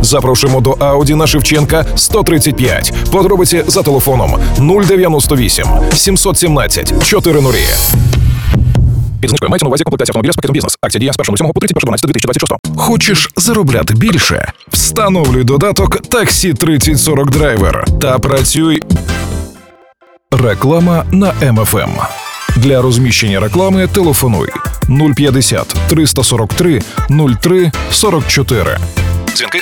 Запрошуємо до Audi на Шевченка 135. Подробиці за телефоном 098 717 400. Мається на увазі комплектація автомобіля з пакетом бізнес. Акція дія з 1.07 по 31.12.2026. Хочеш заробляти більше? Встановлюй додаток Таксі 3040 Драйвер та працюй. Реклама на МФМ. Для розміщення реклами телефонуй 050 343 03 44. Дзвінки